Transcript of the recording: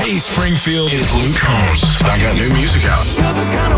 Hey Springfield, it's Luke Combs. I got new music out.